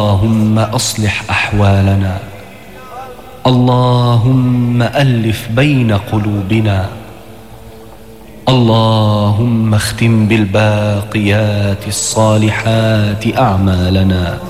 اللهم أصلح أحوالنا، اللهم ألف بين قلوبنا، اللهم اختم بالباقيات الصالحات أعمالنا.